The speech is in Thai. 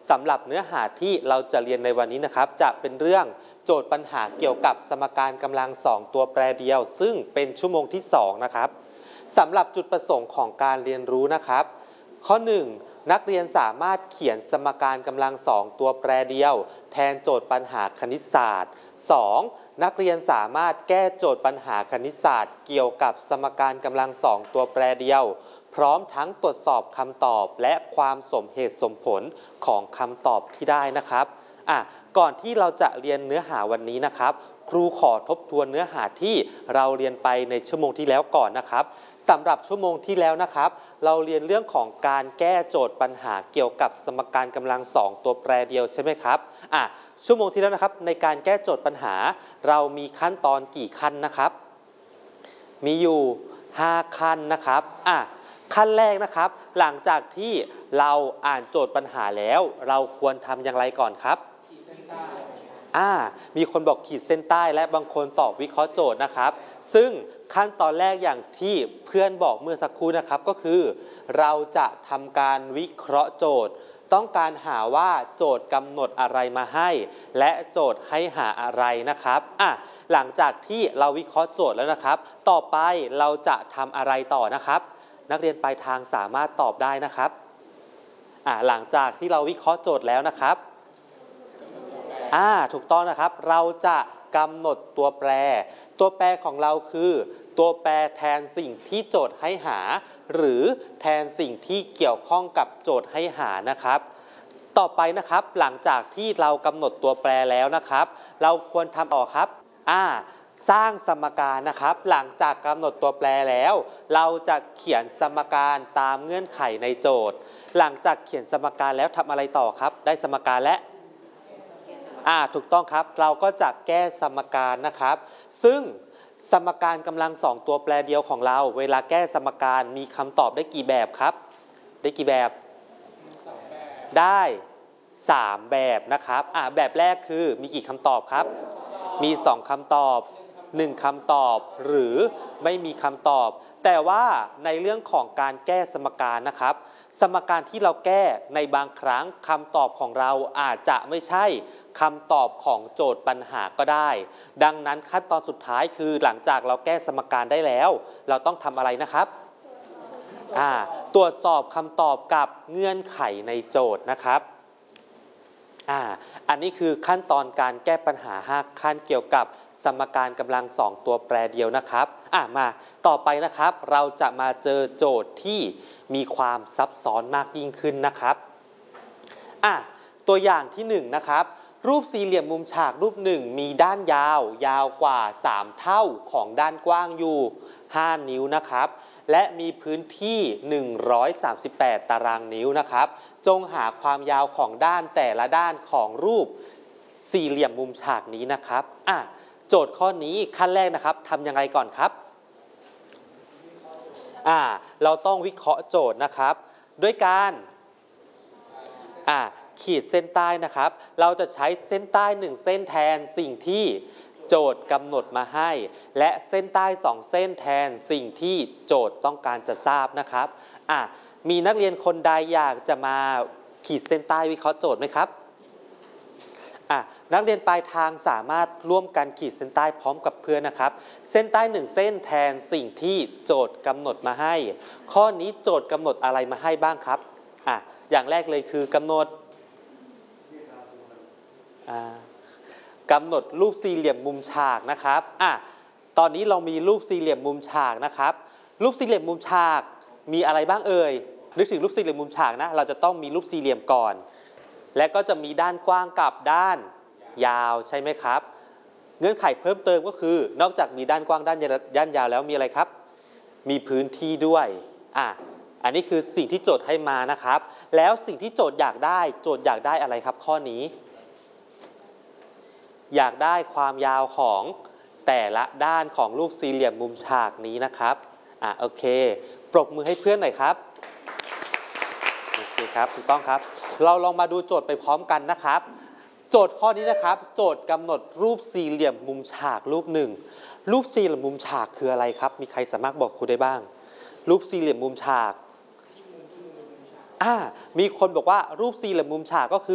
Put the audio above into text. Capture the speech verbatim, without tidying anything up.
สำหรับเนื้อหาที่เราจะเรียนในวันนี้นะครับจะเป็นเรื่องโจทย์ปัญหาเกี่ยวกับสมการกำลังสองตัวแปรเดียวซึ่งเป็นชั่วโมงที่สองนะครับสำหรับจุดประสงค์ของการเรียนรู้นะครับข้อหนึ่งนักเรียนสามารถเขียนสมการกำลังสองตัวแปรเดียวแทนโจทย์ปัญหาคณิตศาสตร์ สอง. นักเรียนสามารถแก้โจทย์ปัญหาคณิตศาสตร์เกี่ยวกับสมการกำลังสองตัวแปรเดียวพร้อมทั้งตรวจสอบคำตอบและความสมเหตุสมผลของคำตอบที่ได้นะครับอ่ะก่อนที่เราจะเรียนเนื้อหาวันนี้นะครับครูขอทบทวนเนื้อหาที่เราเรียนไปในชั่วโมงที่แล้วก่อนนะครับสำหรับชั่วโมงที่แล้วนะครับเราเรียนเรื่องของการแก้โจทย์ปัญหาเกี่ยวกับสมการกำลังสองตัวแปรเดียวใช่ไหมครับอ่ะชั่วโมงที่แล้วนะครับในการแก้โจทย์ปัญหาเรามีขั้นตอนกี่ขั้นนะครับมีอยู่ห้าขั้นนะครับอ่ะขั้นแรกนะครับหลังจากที่เราอ่านโจทย์ปัญหาแล้วเราควรทำอย่างไรก่อนครับขีดเส้นใต้อ่ามีคนบอกขีดเส้นใต้และบางคนตอบวิเคราะห์โจทย์นะครับซึ่งขั้นตอนแรกอย่างที่เพื่อนบอกเมื่อสักครู่นะครับก็คือเราจะทำการวิเคราะห์โจทย์ต้องการหาว่าโจทย์กำหนดอะไรมาให้และโจทย์ให้หาอะไรนะครับอ่ะหลังจากที่เราวิเคราะห์โจทย์แล้วนะครับต่อไปเราจะทำอะไรต่อนะครับนักเรียนปลายทางสามารถตอบได้นะครับอ่าหลังจากที่เราวิเคราะห์โจทย์แล้วนะครับอ่าถูกต้องนะครับเราจะกำหนดตัวแปรตัวแปรของเราคือตัวแปรแทนสิ่งที่โจทย์ให้หาหรือแทนสิ่งที่เกี่ยวข้องกับโจทย์ให้หานะครับต่อไปนะครับหลังจากที่เรากำหนดตัวแปรแล้วนะครับเราควรทำต่อครับอ่าสร้างสมการนะครับหลังจากกำหนดตัวแปรแล้วเราจะเขียนสมการตามเงื่อนไขในโจทย์หลังจากเขียนสมการแล้วทำอะไรต่อครับได้สมการและอ่าถูกต้องครับเราก็จะแก้สมการนะครับซึ่งสมการกำลังสองตัวแปรเดียวของเราเวลาแก้สมการมีคำตอบได้กี่แบบครับได้กี่แบบได้สามแบบนะครับอ่าแบบแรกคือมีกี่คำตอบครับมีสองคำตอบหนึ่งคำตอบหรือไม่มีคำตอบแต่ว่าในเรื่องของการแก้สมการนะครับสมการที่เราแก้ในบางครั้งคำตอบของเราอาจจะไม่ใช่คำตอบของโจทย์ปัญหาก็ได้ดังนั้นขั้นตอนสุดท้ายคือหลังจากเราแก้สมการได้แล้วเราต้องทำอะไรนะครับอ่าตรวจสอบคำตอบกับเงื่อนไขในโจทย์นะครับอ่าอันนี้คือขั้นตอนการแก้ปัญหาห้าขั้นเกี่ยวกับสมการกำลังสองตัวแปรเดียวนะครับอ่ะมาต่อไปนะครับเราจะมาเจอโจทย์ที่มีความซับซ้อนมากยิ่งขึ้นนะครับอ่ะตัวอย่างที่หนึ่งนะครับรูปสี่เหลี่ยมมุมฉากรูปหนึ่งมีด้านยาวยาวกว่าสามเท่าของด้านกว้างอยู่ห้านิ้วนะครับและมีพื้นที่หนึ่งร้อยสามสิบแปดตารางนิ้วนะครับจงหาความยาวของด้านแต่ละด้านของรูปสี่เหลี่ยมมุมฉากนี้นะครับอ่ะโจทย์ข้อนี้ขั้นแรกนะครับทำยังไงก่อนครับอ่าเราต้องวิเคราะห์โจทย์นะครับด้วยการอ่าขีดเส้นใต้นะครับเราจะใช้เส้นใต้หนึ่งเส้นแทนสิ่งที่โจทย์กำหนดมาให้และเส้นใต้สองเส้นแทนสิ่งที่โจทย์ต้องการจะทราบนะครับอ่ะมีนักเรียนคนใดอยากจะมาขีดเส้นใต้วิเคราะห์โจทย์ไหมครับอ่ะนักเรียนปลายทางสามารถร่วมกันขีดเส้นใต้พร้อมกับเพื่อนนะครับเส้นใต้หนึ่งเส้นแทนสิ่งที่โจทย์กำหนดมาให้ข้อนี้โจทย์กำหนดอะไรมาให้บ้างครับอ่ะอย่างแรกเลยคือกำหนดกำหนดรูปสี่เหลี่ยมมุมฉากนะครับอ่ะตอนนี้เรามีรูปสี่เหลี่ยมมุมฉากนะครับรูปสี่เหลี่ยมมุมฉากมีอะไรบ้างเอ่ยนึกถึงรูปสี่เหลี่ยมมุมฉากนะเราจะต้องมีรูปสี่เหลี่ยมก่อนและก็จะมีด้านกว้างกับด้านยาวใช่ไหมครับเงื่อนไขเพิ่มเติมก็คือนอกจากมีด้านกว้างด้านด้านยาวแล้วมีอะไรครับมีพื้นที่ด้วยอ่ะอันนี้คือสิ่งที่โจทย์ให้มานะครับแล้วสิ่งที่โจทย์อยากได้โจทย์อยากได้อะไรครับข้อนี้อยากได้ความยาวของแต่ละด้านของรูปสี่เหลี่ยมมุมฉากนี้นะครับอ่ะโอเคปรบมือให้เพื่อนหน่อยครับโอเคครับถูกต้องครับเราลองมาดูโจทย์ไปพร้อมกันนะครับโจทย์ข้อนี้นะครับโจทย์กำหนดรูปสี่เหลี่ยมมุมฉากรูปหนึ่งรูปสี่เหลี่ยมมุมฉากคืออะไรครับมีใครสามารถบอกครูได้บ้างรูปสี่เหลี่ยมมุมฉากอ่ามีคนบอกว่ารูปสี่เหลี่ยมมุมฉากก็คือ